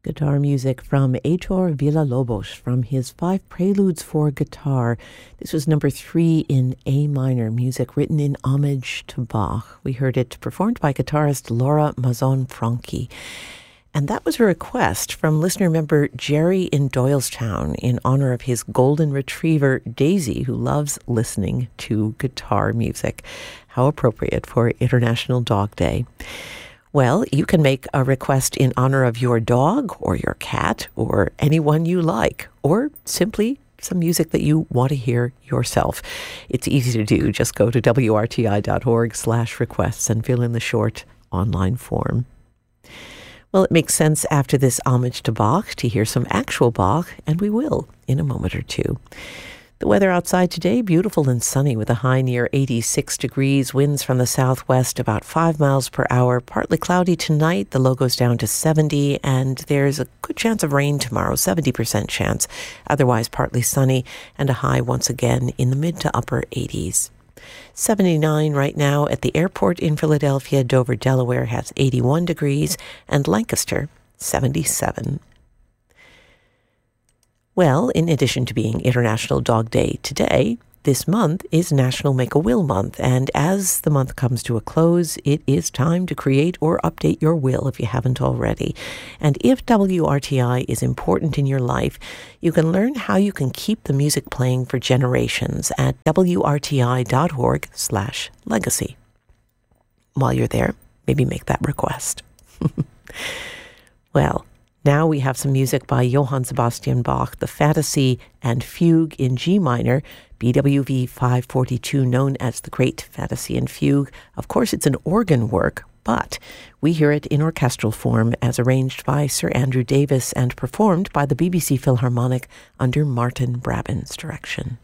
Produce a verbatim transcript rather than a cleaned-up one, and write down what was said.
Guitar music from Heitor Villa-Lobos from his Five Preludes for Guitar. This was number three in A minor, music written in homage to Bach. We heard it performed by guitarist Laura Mazzon-Franchi. And that was a request from listener member Jerry in Doylestown in honor of his golden retriever Daisy, who loves listening to guitar music. How appropriate for International Dog Day. Well, you can make a request in honor of your dog or your cat or anyone you like, or simply some music that you want to hear yourself. It's easy to do. Just go to W R T I dot org slash requests and fill in the short online form. Well, it makes sense after this homage to Bach to hear some actual Bach, and we will in a moment or two. The weather outside today, beautiful and sunny with a high near eighty-six degrees, winds from the southwest about five miles per hour, partly cloudy tonight, the low goes down to seventy, and there's a good chance of rain tomorrow, seventy percent chance, otherwise partly sunny, and a high once again in the mid to upper eighties. seventy-nine right now at the airport in Philadelphia. Dover, Delaware has eighty-one degrees, and Lancaster, seventy-seven. Well, in addition to being International Dog Day today, this month is National Make-A-Will Month, and as the month comes to a close, it is time to create or update your will if you haven't already. And if W R T I is important in your life, you can learn how you can keep the music playing for generations at W R T I dot org slash legacy. While you're there, maybe make that request. Well, now we have some music by Johann Sebastian Bach, the Fantasy and Fugue in G minor, B W V five forty-two, known as the Great Fantasy and Fugue. Of course, it's an organ work, but we hear it in orchestral form as arranged by Sir Andrew Davis and performed by the B B C Philharmonic under Martin Brabant's direction.